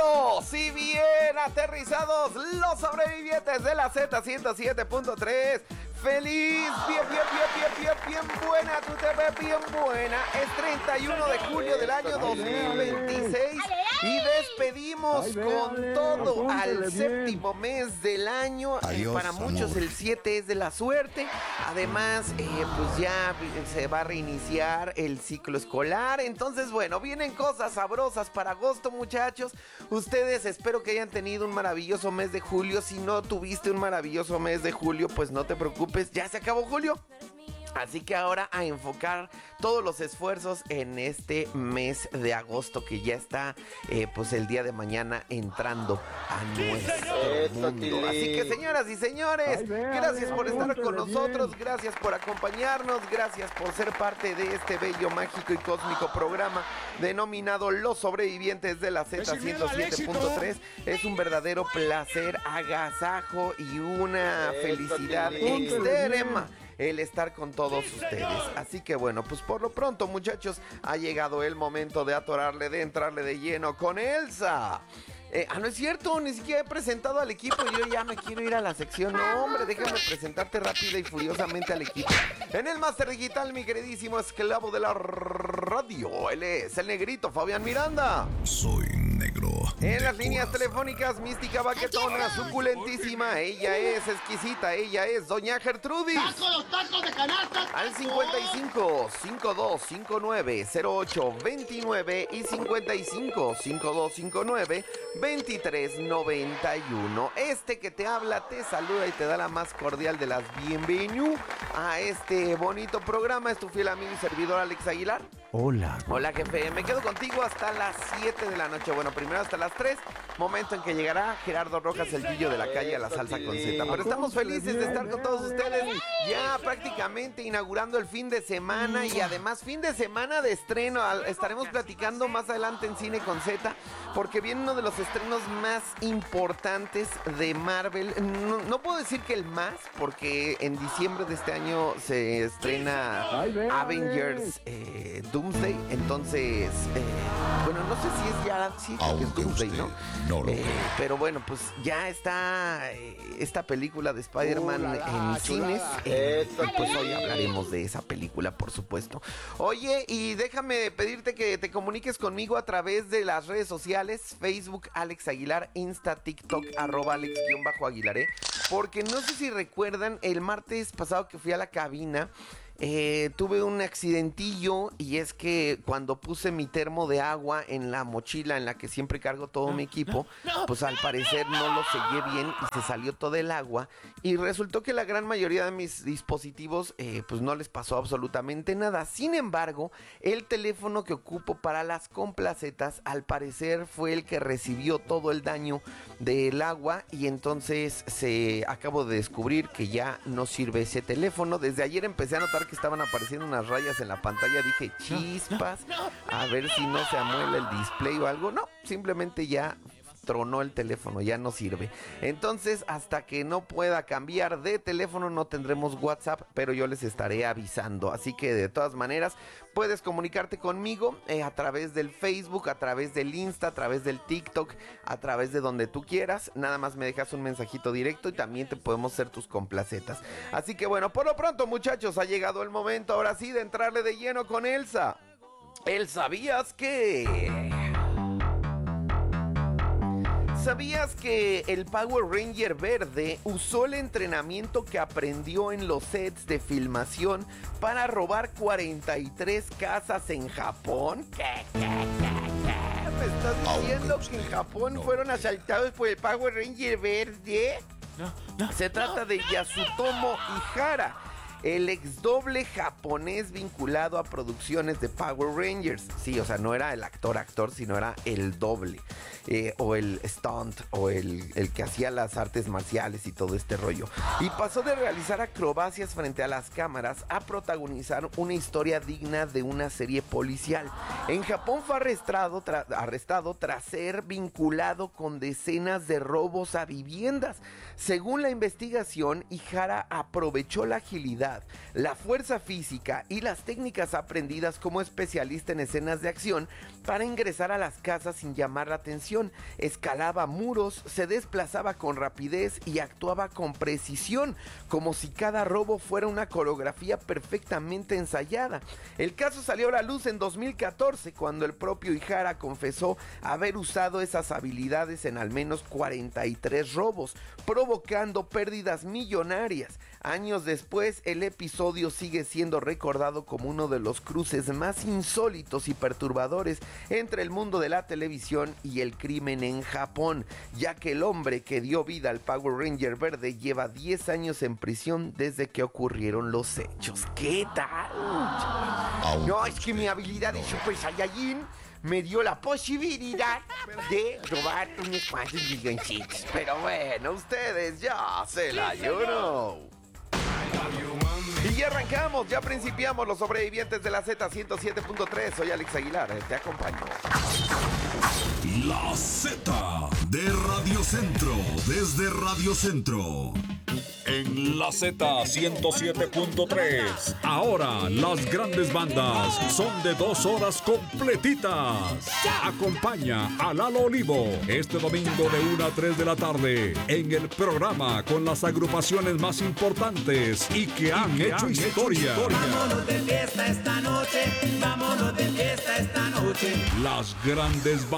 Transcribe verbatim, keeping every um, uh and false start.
Todos y bien aterrizados los sobrevivientes de la Z ciento siete punto tres. Feliz, bien, bien, bien, bien, bien, bien buena, tú te ves bien buena. Es treinta y uno de julio del año dos mil veintiséis y despedimos con todo al séptimo mes del año. Eh, para muchos el siete es de la suerte. Además, eh, pues ya se va a reiniciar el ciclo escolar. Entonces, bueno, vienen cosas sabrosas para agosto, muchachos. Ustedes espero que hayan tenido un maravilloso mes de julio. Si no tuviste un maravilloso mes de julio, pues no te preocupes. Ya se acabó julio. Así que ahora a enfocar todos los esfuerzos en este mes de agosto que ya está, eh, pues el día de mañana entrando a nuestro mundo. Así que señoras y señores, gracias por estar con nosotros, gracias por acompañarnos, gracias por ser parte de este bello, mágico y cósmico programa denominado Los Sobrevivientes de la Z ciento siete punto tres. Es un verdadero placer, agasajo y una felicidad extrema el estar con todos ustedes. Así que bueno, pues por lo pronto, muchachos, ha llegado el momento de atorarle, de entrarle de lleno con Elsa. Eh, ah, no es cierto, ni siquiera he presentado al equipo. Yo ya me quiero ir a la sección. No, hombre, déjame presentarte rápida y furiosamente al equipo. En el Máster Digital, mi queridísimo esclavo de la radio, él es el negrito Fabián Miranda. Soy negro. En las líneas telefónicas, mística baquetona, suculentísima. Ella es exquisita, ella es doña Gertrudis. ¡Tacos, tacos de canasta! Al cincuenta y cinco, cincuenta y dos cincuenta y nueve, cero ocho veintinueve y cincuenta y cinco, cincuenta y dos cincuenta y nueve, veintitrés noventa y uno. Este que te habla te saluda y te da la más cordial de las bienvenidas a este bonito programa. Es tu fiel amigo y servidor Alex Aguilar. Hola. Hola, jefe. Me quedo contigo hasta las siete de la noche. Bueno, primero hasta las tres, momento en que llegará Gerardo Rojas, el pillo de la calle, a la salsa con Z. Pero estamos felices de estar con todos ustedes, ya prácticamente inaugurando el fin de semana y además fin de semana de estreno. Estaremos platicando más adelante en Cine con Z, porque viene uno de los estrenos más importantes de Marvel. No, no puedo decir que el más, porque en diciembre de este año se estrena Avengers eh, Doomsday. Entonces, eh, bueno, no sé si es ya, sí, creo que es Doomsday, ¿no? no lo eh, pero bueno, pues ya está eh, esta película de Spider-Man uh, en cines. Eh, y pues hoy hablaremos de esa película, por supuesto. Oye, y déjame pedirte que te comuniques conmigo a través de las redes sociales: Facebook, Alex Aguilar; Insta, TikTok, arroba Alex-Aguilaré. Porque no sé si recuerdan, el martes pasado que fui a la cabina, Eh, tuve un accidentillo, y es que cuando puse mi termo de agua en la mochila en la que siempre cargo todo mi equipo, pues al parecer no lo sellé bien y se salió todo el agua, y resultó que la gran mayoría de mis dispositivos eh, pues no les pasó absolutamente nada. Sin embargo, el teléfono que ocupo para las complacetas al parecer fue el que recibió todo el daño del agua, y entonces se acabo de descubrir que ya no sirve ese teléfono. Desde ayer empecé a notar que estaban apareciendo unas rayas en la pantalla. Dije, chispas, a ver si no se amuela el display o algo. No, simplemente ya tronó el teléfono, ya no sirve. Entonces, hasta que no pueda cambiar de teléfono, no tendremos WhatsApp, pero yo les estaré avisando. Así que de todas maneras, puedes comunicarte conmigo eh, a través del Facebook, a través del Insta, a través del TikTok, a través de donde tú quieras. Nada más me dejas un mensajito directo y también te podemos hacer tus complacetas. Así que bueno, por lo pronto, muchachos, ha llegado el momento ahora sí de entrarle de lleno con Elsa. ¿El sabías que? ¿Sabías que el Power Ranger verde usó el entrenamiento que aprendió en los sets de filmación para robar cuarenta y tres casas en Japón? ¿Qué, qué, qué, qué? ¿Me estás diciendo que en Japón fueron asaltados por el Power Ranger verde? No, no. Se trata de Yasutomo Ihara, el ex doble japonés vinculado a producciones de Power Rangers. Sí, o sea, no era el actor actor, sino era el doble. Eh, o el stunt, o el, el que hacía las artes marciales y todo este rollo. Y pasó de realizar acrobacias frente a las cámaras a protagonizar una historia digna de una serie policial. En Japón fue arrestado, tra- arrestado tras ser vinculado con decenas de robos a viviendas. Según la investigación, Ihara aprovechó la agilidad, la fuerza física y las técnicas aprendidas como especialista en escenas de acción para ingresar a las casas sin llamar la atención. televisión. Escalaba muros, se desplazaba con rapidez y actuaba con precisión, como si cada robo fuera una coreografía perfectamente ensayada. El caso salió a la luz en dos mil catorce, cuando el propio Ihara confesó haber usado esas habilidades en al menos cuarenta y tres robos, provocando pérdidas millonarias. Años después, el episodio sigue siendo recordado como uno de los cruces más insólitos y perturbadores entre el mundo de la televisión y el crimen en Japón, ya que el hombre que dio vida al Power Ranger verde lleva diez años en prisión desde que ocurrieron los hechos. ¿Qué tal? No, es que mi habilidad de Super Saiyajin me dio la posibilidad de robar unos cuantos milloncitos. Pero bueno, ustedes ya se la you know. Y ya arrancamos, ya principiamos los sobrevivientes de la Z ciento siete punto tres. Soy Alex Aguilar, te acompaño. La Z de Radio Centro, desde Radio Centro. En la Z ciento siete punto tres. Ahora las grandes bandas son de dos horas completitas. Acompaña a Lalo Olivo este domingo de una a tres de la tarde en el programa con las agrupaciones más importantes y que han, y que hecho, han historia. hecho historia. Vámonos de fiesta esta noche, vámonos de fiesta esta noche. Las grandes bandas.